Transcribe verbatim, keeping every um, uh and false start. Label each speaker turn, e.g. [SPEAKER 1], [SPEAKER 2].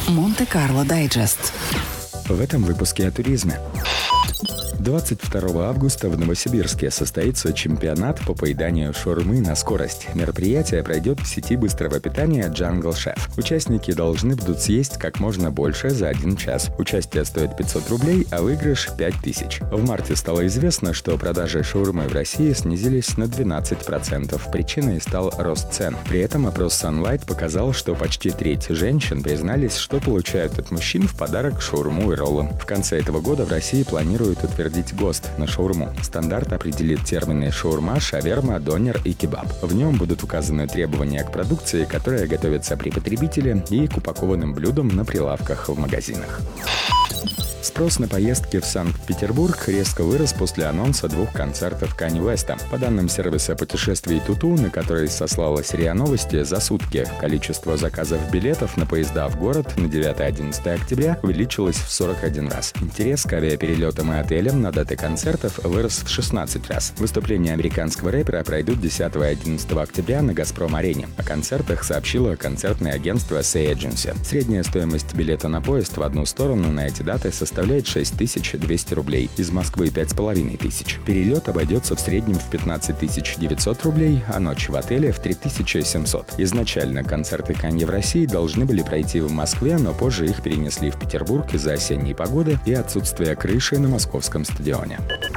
[SPEAKER 1] Монте-Карло Дайджест.
[SPEAKER 2] В этом выпуске о туризме. двадцать второго августа в Новосибирске состоится чемпионат по поеданию шаурмы на скорость. Мероприятие пройдет в сети быстрого питания Jungle Chef. Участники должны будут съесть как можно больше за один час. Участие стоит пятьсот рублей, а выигрыш пять тысяч. В марте стало известно, что продажи шаурмы в России снизились на двенадцать процентов. Причиной стал рост цен. При этом опрос Sunlight показал, что почти треть женщин признались, что получают от мужчин в подарок шаурму и роллы. В конце этого года в России планируют утвердить ГОСТ на шаурму. Стандарт определит термины шаурма, шаверма, донер и кебаб. В нем будут указаны требования к продукции, которая готовится при потребителе, и к упакованным блюдам на прилавках в магазинах. Спрос на поездки в Санкт-Петербург резко вырос после анонса двух концертов Канье Уэста. По данным сервиса путешествий Туту, на который сослалась РИА Новости, за сутки количество заказов билетов на поезда в город на девятое-одиннадцатое октября увеличилось в сорок один раз. Интерес к авиаперелетам и отелям на даты концертов вырос в шестнадцать раз. Выступления американского рэпера пройдут десятого и одиннадцатого октября на Газпром-арене. О концертах сообщило концертное агентство Say Agency. Средняя стоимость билета на поезд в одну сторону на эти даты составляет составляет шесть тысяч двести рублей, из Москвы пять с половиной тысяч. Перелет обойдется в среднем в пятнадцать тысяч девятьсот рублей, а ночь в отеле в три тысячи семьсот. Изначально концерты Канье в России должны были пройти в Москве, но позже их перенесли в Петербург из-за осенней погоды и отсутствия крыши на московском стадионе.